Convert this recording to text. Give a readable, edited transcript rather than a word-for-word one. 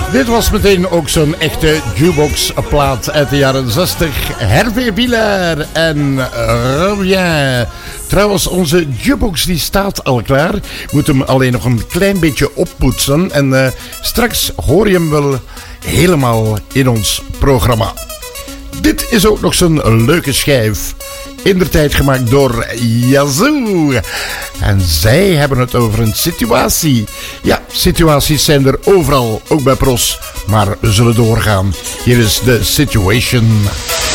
Dit was meteen ook zo'n echte jukebox-plaat uit de jaren 60. Hervé Villers en Revient. Trouwens, onze jukebox die staat al klaar. Moet hem alleen nog een klein beetje oppoetsen. En straks hoor je hem wel helemaal in ons programma. Dit is ook nog zo'n leuke schijf. Indertijd gemaakt door Yazoo. En zij hebben het over een situatie. Ja, situaties zijn er overal, ook bij Pros. Maar we zullen doorgaan. Hier is de Situation.